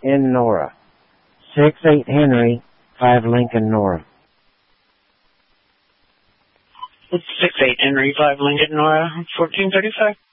in Nora. 68 Henry, 5 Lincoln, Nora. It's 68 Henry, 5 Lincoln, Nora, 1435.